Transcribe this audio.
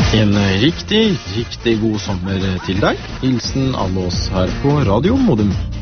En riktig god sommer til deg. Hilsen alle oss her på Radio Modum.